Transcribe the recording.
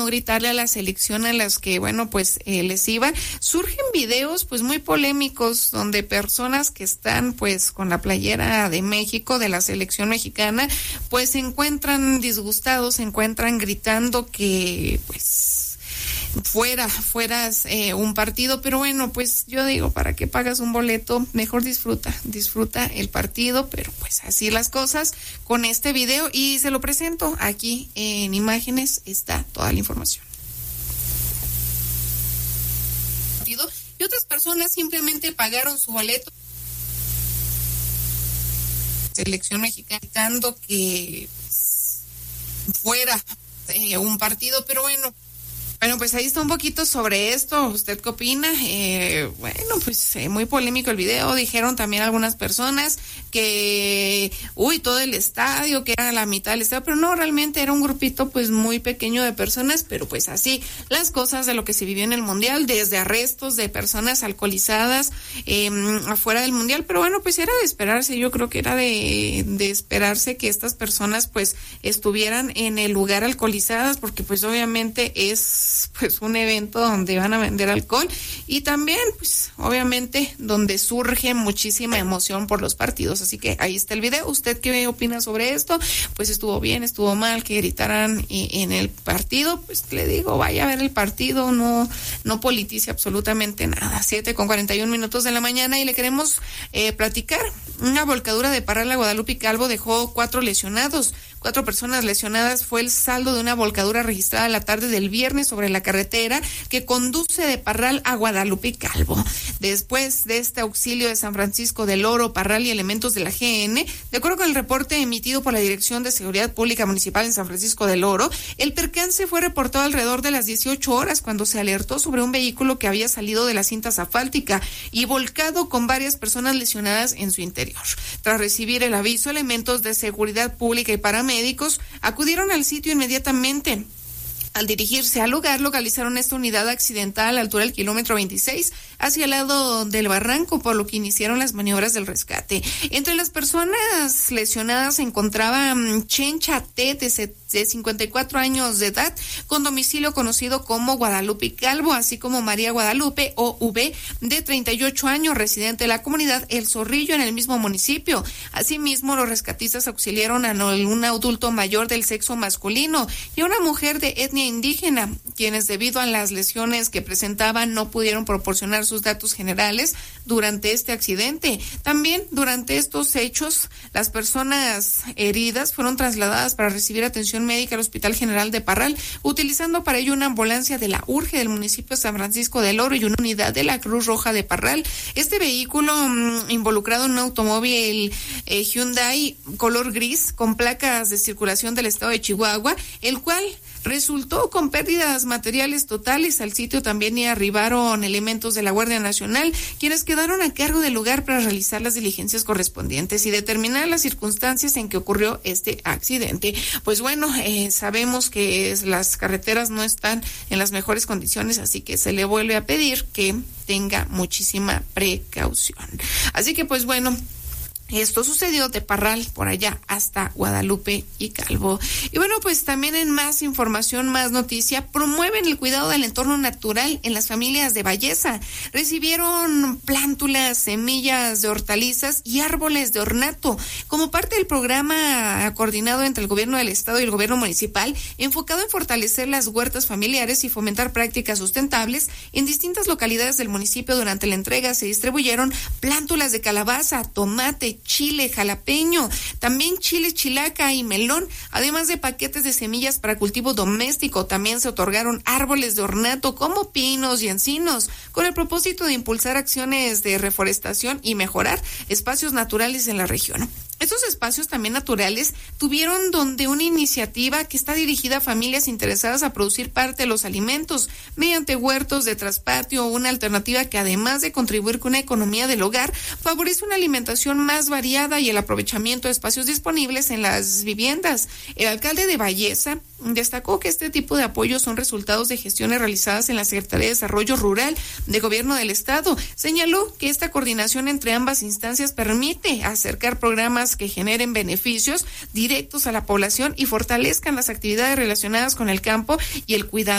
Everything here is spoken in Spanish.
gritarle a la selección a las que, bueno, pues les iban. Surgen videos pues muy polémicos donde personas que están pues con la playera de México, de la selección mexicana, pues se encuentran disgustados, se encuentran gritando que pues fueras un partido, pero bueno, pues yo digo, ¿para qué pagas un boleto? Mejor disfruta el partido, pero pues así las cosas con este video, y se lo presento aquí en imágenes, está toda la información. Y otras personas simplemente pagaron su boleto. Selección mexicana gritando que pues, fuera un partido, pero bueno, pues ahí está un poquito sobre esto. ¿Usted qué opina? Bueno, pues muy polémico el video. Dijeron también algunas personas que, todo el estadio, que era la mitad del estadio, pero no, realmente era un grupito pues muy pequeño de personas, pero pues así las cosas de lo que se vivió en el Mundial, desde arrestos de personas alcoholizadas afuera del Mundial, pero bueno, pues era de esperarse. Yo creo que era de esperarse que estas personas pues estuvieran en el lugar alcoholizadas, porque pues obviamente es pues un evento donde van a vender alcohol y también pues obviamente donde surge muchísima emoción por los partidos. Así que ahí está el video. ¿Usted qué opina sobre esto? Pues estuvo bien, estuvo mal que gritaran en el partido. Pues le digo, vaya a ver el partido, no politice absolutamente nada. 7:41 de la mañana y le queremos platicar. Una volcadura de Parral a Guadalupe y Calvo dejó 4 lesionados. 4 personas lesionadas fue el saldo de una volcadura registrada la tarde del viernes sobre la carretera que conduce de Parral a Guadalupe y Calvo. Después de este auxilio de San Francisco del Oro, Parral y elementos de la GN, de acuerdo con el reporte emitido por la Dirección de Seguridad Pública Municipal en San Francisco del Oro, el percance fue reportado alrededor de las 18 horas cuando se alertó sobre un vehículo que había salido de la cinta asfáltica y volcado con varias personas lesionadas en su interior. Tras recibir el aviso, elementos de seguridad pública y paramédicos acudieron al sitio inmediatamente. Al dirigirse al lugar, localizaron esta unidad accidentada a la altura del kilómetro 26, hacia el lado del barranco, por lo que iniciaron las maniobras del rescate. Entre las personas lesionadas se encontraba Chencha T, de 54 años de edad, con domicilio conocido como Guadalupe y Calvo, así como María Guadalupe, OV, de 38 años, residente de la comunidad El Zorrillo, en el mismo municipio. Asimismo, los rescatistas auxiliaron a un adulto mayor del sexo masculino y a una mujer de etnia indígena, quienes debido a las lesiones que presentaban no pudieron proporcionar sus datos generales durante este accidente. También durante estos hechos, las personas heridas fueron trasladadas para recibir atención médica al Hospital General de Parral, utilizando para ello una ambulancia de la URGE del municipio de San Francisco del Oro y una unidad de la Cruz Roja de Parral. Este vehículo involucrado en un automóvil Hyundai color gris con placas de circulación del estado de Chihuahua, el cual resultó con pérdidas materiales totales. Al sitio también arribaron elementos de la Guardia Nacional, quienes quedaron a cargo del lugar para realizar las diligencias correspondientes y determinar las circunstancias en que ocurrió este accidente. Pues bueno, sabemos que las carreteras no están en las mejores condiciones, así que se le vuelve a pedir que tenga muchísima precaución. Así que pues bueno, esto sucedió de Parral por allá hasta Guadalupe y Calvo. Y bueno, pues también en más información, más noticia, promueven el cuidado del entorno natural en las familias de Valleza. Recibieron plántulas, semillas de hortalizas y árboles de ornato como parte del programa coordinado entre el gobierno del estado y el gobierno municipal, enfocado en fortalecer las huertas familiares y fomentar prácticas sustentables. En distintas localidades del municipio durante la entrega se distribuyeron plántulas de calabaza, tomate, chile, jalapeño, también chile, chilaca y melón, además de paquetes de semillas para cultivo doméstico. También se otorgaron árboles de ornato como pinos y encinos, con el propósito de impulsar acciones de reforestación y mejorar espacios naturales en la región. Estos espacios también naturales tuvieron donde una iniciativa que está dirigida a familias interesadas a producir parte de los alimentos mediante huertos de traspatio, una alternativa que además de contribuir con una economía del hogar, favorece una alimentación más variada y el aprovechamiento de espacios disponibles en las viviendas. El alcalde de Valleza destacó que este tipo de apoyos son resultados de gestiones realizadas en la Secretaría de Desarrollo Rural de Gobierno del Estado. Señaló que esta coordinación entre ambas instancias permite acercar programas que generen beneficios directos a la población y fortalezcan las actividades relacionadas con el campo y el cuidado